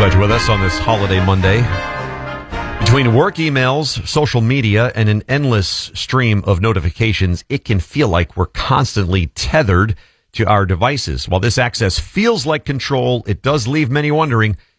Glad you're with us on this holiday Monday. Between work emails, social media, and an endless stream of notifications, it can feel like we're constantly tethered to our devices. While this access feels like control, it does leave many wondering,